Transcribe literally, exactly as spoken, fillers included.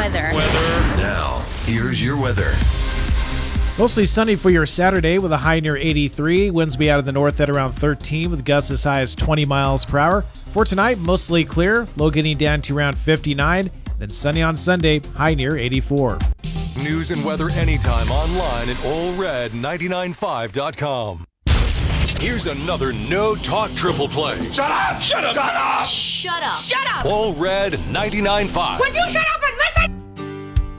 weather. Weather. Now, here's your weather. Mostly sunny for your Saturday with a high near eighty-three. Winds be out of the north at around thirteen with gusts as high as twenty miles per hour. For tonight, mostly clear, low getting down to around fifty-nine. Then sunny on Sunday, high near eighty-four. News and weather anytime online at Ole Red nine nine five dot com. Here's another No Talk Triple Play. Shut up! Shut up! Shut up! Shut up! Shut up! Ole Red ninety-nine point five. Will you shut up and listen?